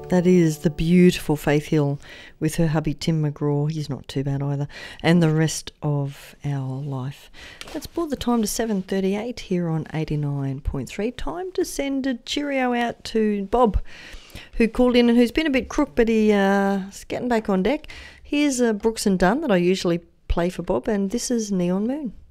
That is the beautiful Faith Hill with her hubby Tim McGraw. He's not too bad either. And the rest of our life. That's brought the time to 7:38 here on 89.3. Time to send a cheerio out to Bob, who called in and who's been a bit crook, but he's getting back on deck. Here's Brooks and Dunn that I usually play for Bob, and this is Neon Moon.